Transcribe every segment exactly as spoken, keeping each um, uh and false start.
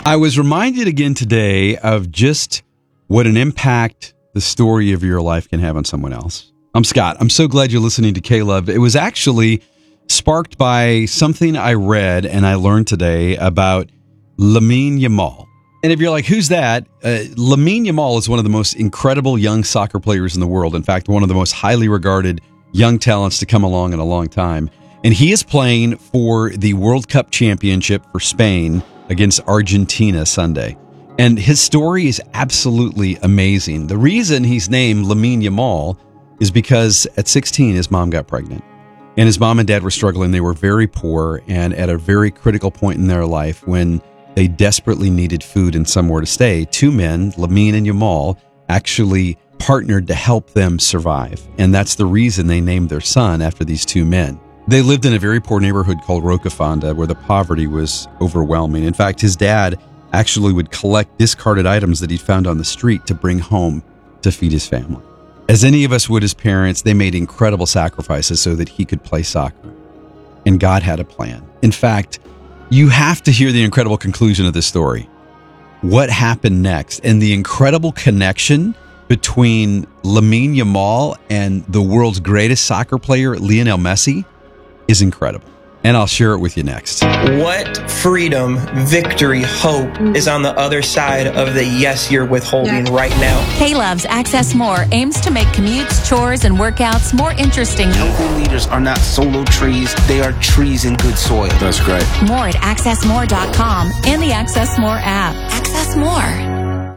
I was reminded again today of just what an impact the story of your life can have on someone else. I'm Scott. I'm so glad you're listening to K-Love. It was actually sparked by something I read and I learned today about Lamine Yamal. And if you're like, who's that? Uh, Lamine Yamal is one of the most incredible young soccer players in the world. In fact, one of the most highly regarded young talents to come along in a long time. And he is playing for the World Cup Championship for Spain against Argentina Sunday. And his story is absolutely amazing. The reason he's named Lamine Yamal is because at sixteen, his mom got pregnant. And his mom and dad were struggling. They were very poor and at a very critical point in their life when they desperately needed food and somewhere to stay. Two men, Lamine and Yamal, actually partnered to help them survive. And that's the reason they named their son after these two men. They lived in a very poor neighborhood called Rocafonda where the poverty was overwhelming. In fact, his dad actually would collect discarded items that he'd found on the street to bring home to feed his family. As any of us would as parents, they made incredible sacrifices so that he could play soccer. And God had a plan. In fact, you have to hear the incredible conclusion of this story. What happened next and the incredible connection between Lamine Yamal and the world's greatest soccer player, Lionel Messi, is incredible. And I'll share it with you next. What freedom, victory, hope is on the other side of the yes you're withholding right now? K-Love's Access More aims to make commutes, chores, and workouts more interesting. Healthy leaders are not solo trees. They are trees in good soil. That's great. More at access more dot com and the Access More app. Access More.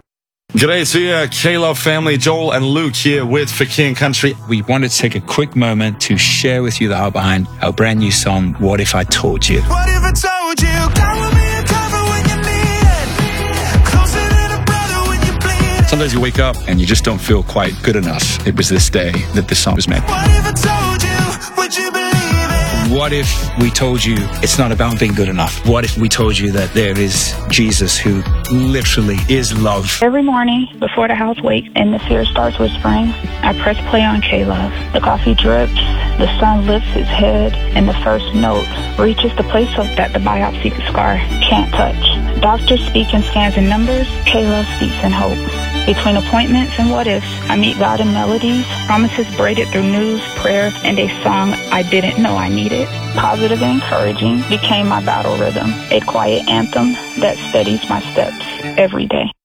G'day to you, K-Love family. Joel and Luke here with For King Country. We wanted to take a quick moment to share with you the heart behind our brand new song, What If I Told You? What if I told you God will be a cover when you need it, closer than a brother when you bleed. Sometimes you wake up and you just don't feel quite good enough. It was this day that this song was made. What if I told you, would you believe it? What if we told you it's not about being good enough? What if we told you that there is Jesus who literally is love? Every morning before the house wakes and the fear starts whispering, I press play on K-Love. The coffee drips, the sun lifts its head, and the first note reaches the place of that the biopsy scar can't touch. Doctors speak in scans and numbers, K-Love speaks in hope. Between appointments and what ifs, I meet God in melodies, promises braided through news, prayer, and a song I didn't know I needed. Positive and encouraging became my battle rhythm, a quiet anthem that steadies my steps every day.